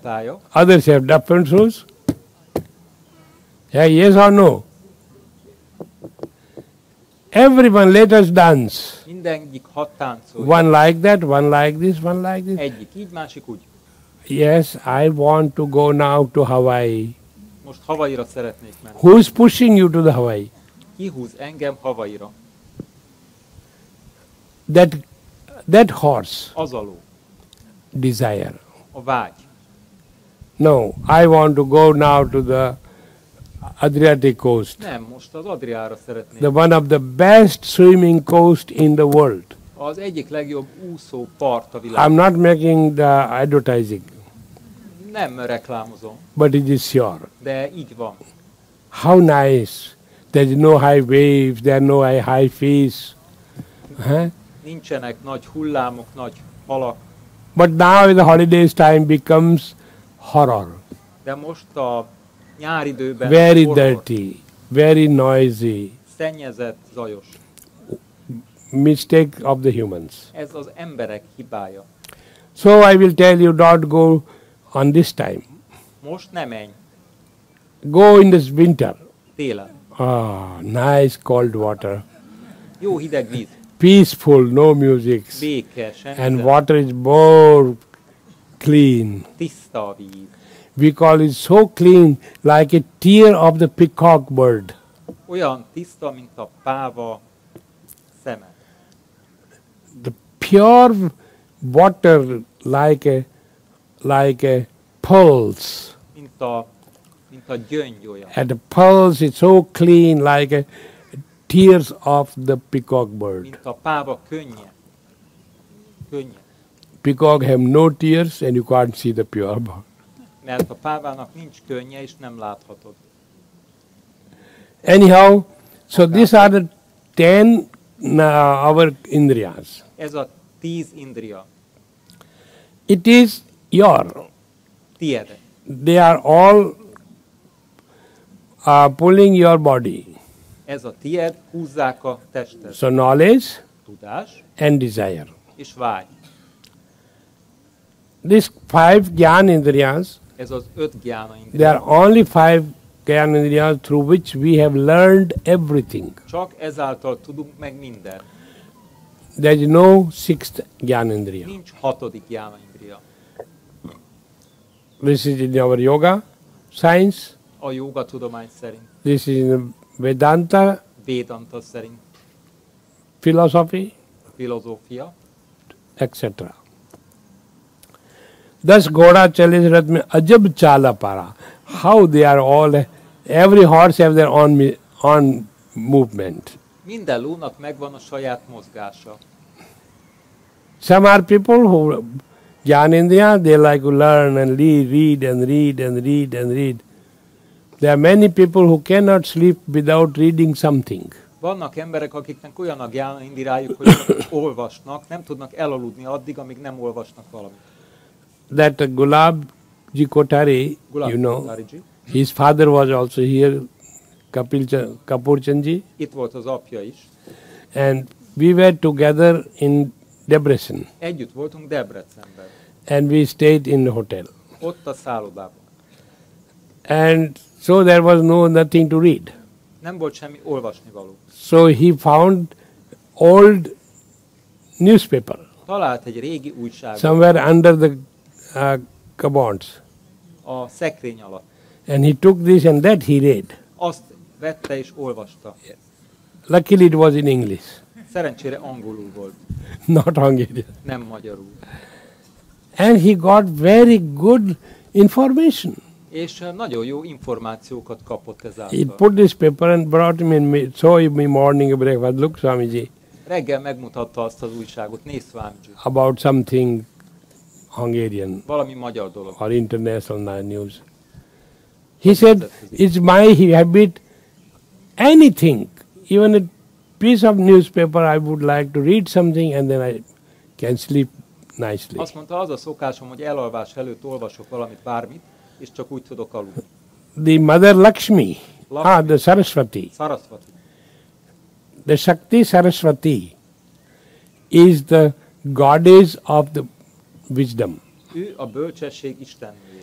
hatája. Others have different rules. Yeah, yes or no? Everyone, let us dance. Mindenki hadd táncoljon. One like that, one like this, one like this. Egyik így, másik úgy. Yes, I want to go now to Hawaii. Most Havaira szeretnék menni. Who is pushing you to the Hawaii? Kihúz engem Havaira? That horse, Az a ló. desire. A vágy. No, I want to go now to the Adriatic coast, Nem, most az Adriára szeretnék. the one of the best swimming coast in the world. Az egyik legjobb úszó part a I'm világon. not making the advertising, Nem reklámozom, but it is sure. de így van. How nice. There's no high waves, there are no high fees. Huh? Nincsenek nagy hullámok, nagy halak, But now in the holidays time becomes horror. de most a nyáridőben Very horror, dirty, very noisy. szennyezett, zajos. Mistake of the humans. Ez az emberek hibája. So I will tell you, don't go on this time. Most nem menj, Go in this winter. télen. Ah, nice cold water. Jó hideg víz, Peaceful, no music. béke, semmi And zene. water is more clean. Tiszta a víz. We call it so clean, like a tear of the peacock bird. Olyan tiszta, mint a páva szeme. The pure water like a pulse. Mint a gyöngy olyan. And the pulse is so clean, like a tears of the peacock bird. Mint a páva könnye. Könnye. Peacock have no tears, and you can't see the pure bird. Mert a pávának nincs könnye, és nem láthatod. Anyhow, so these are the 10 our indriyas. Ez a 10 indria. It is your. Tied. They are all pulling your body. Ez a tied, húzzák a testet. So knowledge Tudás and desire. és vágy. These 5 Gyan Indriyas, Ez az 5 gyána there indria. are only 5 Gyan Indriyas through which we have learned everything. Csak ezáltal tudunk meg mindent. There is no 6th Gyan Indriya. Nincs 6. gyána indria. This is in our yoga science, A jóga tudomány szerint, this is in Vedanta Védanta szerint, philosophy, filozófia. etc. Thus Ghoda Chalis Rath mein ajab chala para. How they are all, every horse have their own movement. Minden lónak megvan a saját mozgása. Some are people who, Jnanendriya, they like to learn and read and read and read and read. There are many people who cannot sleep without reading something. Vannak emberek, akiknek olyan a gyána indirájuk, hogy csak olvasnak, nem tudnak elaludni addig, amíg nem olvasnak valamit. That Gulab Ji Kothari, you know, Kothari-ji. his father was also here, Kapur Chandji, Itt volt az apja is. and we were together in Debrecen, Együtt voltunk Debrecenben. and we stayed in the hotel. Ott a szállodában. And so there was nothing to read. Nem volt semmi olvasnivaló. So he found old newspaper Talált egy régi újságot somewhere under the cupboards, a szekrény alatt. and he took this and that he read. Azt vette és olvasta. Luckily it was in English, Szerencsére angolul volt, not Hungarian. nem magyarul. And he got very good information. És nagyon jó információkat kapott He ezáltal. put this paper and brought me and showed me morning breakfast. Look, Swamiji, Reggel megmutatta azt az újságot, nézd Swamiji, about something Hungarian valami magyar dolog. or international news. He said, it's my habit, anything, even a piece of newspaper, I would like to read something and then I can sleep nicely. Azt mondta, az a szokásom, hogy elalvás előtt olvasok valamit, bármit, és csak úgy tudok aludni. The mother Lakshmi, the Saraswati, Saraswati. the Shakti Saraswati is the goddess of the wisdom. Ő a bölcsesség istennője.